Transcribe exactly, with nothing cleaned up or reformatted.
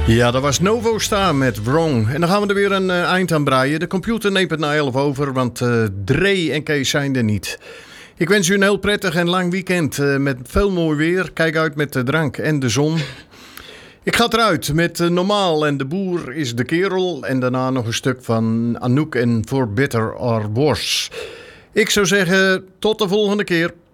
Ja, dat was Novo Star met Wrong. En dan gaan we er weer een uh, eind aan breien. De computer neemt het na elf over, want uh, Dre en Kees zijn er niet. Ik wens u een heel prettig en lang weekend uh, met veel mooi weer. Kijk uit met de drank en de zon. Ik ga eruit met uh, Normaal en de Boer is de Kerel. En daarna nog een stuk van Anouk en For Better or Worse. Ik zou zeggen, tot de volgende keer.